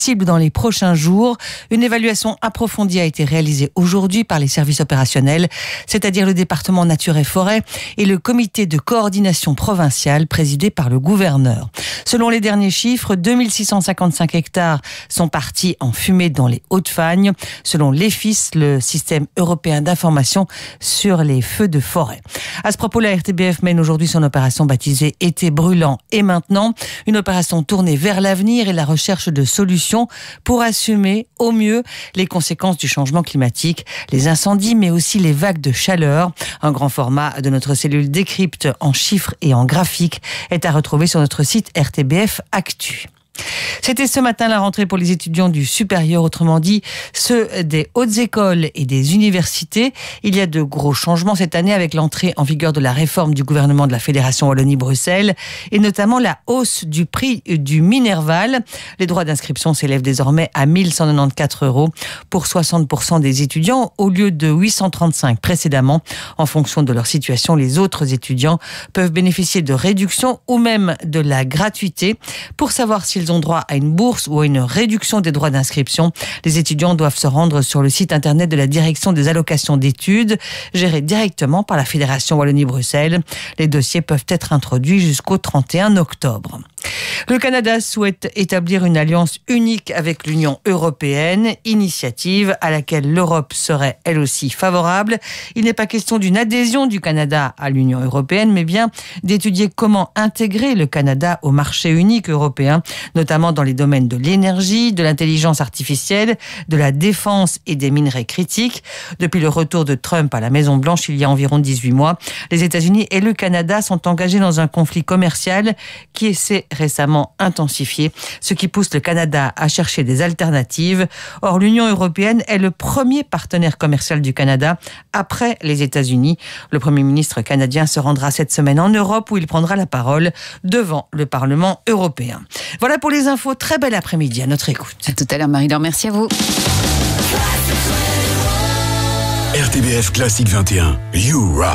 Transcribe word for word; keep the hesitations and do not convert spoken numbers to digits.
dans les prochains jours. Une évaluation approfondie a été réalisée aujourd'hui par les services opérationnels, c'est-à-dire le département Nature et Forêt et le comité de coordination provinciale présidé par le gouverneur. Selon les derniers chiffres, deux mille six cent cinquante-cinq hectares sont partis en fumée dans les Hauts-de-Fagne, selon l'E F I S, le système européen d'information sur les feux de forêt. À ce propos, la R T B F mène aujourd'hui son opération baptisée Été brûlant et maintenant, une opération tournée vers l'avenir et la recherche de solutions pour assumer au mieux les conséquences du changement climatique, les incendies, mais aussi les vagues de chaleur. Un grand format de notre cellule décrypte en chiffres et en graphiques est à retrouver sur notre site R T B F Actu. C'était ce matin la rentrée pour les étudiants du supérieur, autrement dit ceux des hautes écoles et des universités. Il y a de gros changements cette année avec l'entrée en vigueur de la réforme du gouvernement de la Fédération Wallonie-Bruxelles et notamment la hausse du prix du Minerval. Les droits d'inscription s'élèvent désormais à mille cent quatre-vingt-quatorze euros pour soixante pour cent des étudiants au lieu de huit cent trente-cinq précédemment. En fonction de leur situation, les autres étudiants peuvent bénéficier de réductions ou même de la gratuité. Pour savoir s'ils ont droit à une bourse ou à une réduction des droits d'inscription, les étudiants doivent se rendre sur le site internet de la direction des allocations d'études, gérée directement par la Fédération Wallonie-Bruxelles. Les dossiers peuvent être introduits jusqu'au trente et un octobre. Le Canada souhaite établir une alliance unique avec l'Union européenne, initiative à laquelle l'Europe serait elle aussi favorable. Il n'est pas question d'une adhésion du Canada à l'Union européenne, mais bien d'étudier comment intégrer le Canada au marché unique européen, notamment dans les domaines de l'énergie, de l'intelligence artificielle, de la défense et des minerais critiques. Depuis le retour de Trump à la Maison-Blanche il y a environ dix-huit mois, les États-Unis et le Canada sont engagés dans un conflit commercial qui s'est récemment intensifié, ce qui pousse le Canada à chercher des alternatives. Or, l'Union européenne est le premier partenaire commercial du Canada après les États-Unis. Le Premier ministre canadien se rendra cette semaine en Europe où il prendra la parole devant le Parlement européen. Voilà pour les infos. Très bel après-midi à notre écoute. À tout à l'heure, Marie-Laure. Merci à vous. R T B F Classique vingt et un. You Rock.